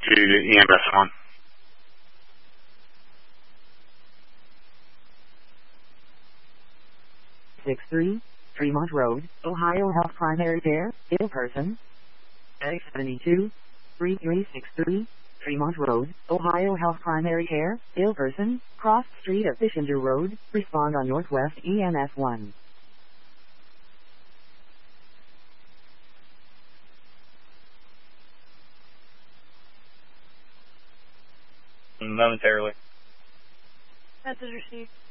to EMS 1. Fremont Road, Ohio Health Primary Care, ill person. X72, 3363, Fremont Road, Ohio Health Primary Care, ill person, cross street of Fishinger Road, respond on Northwest EMS 1. Momentarily. Message received.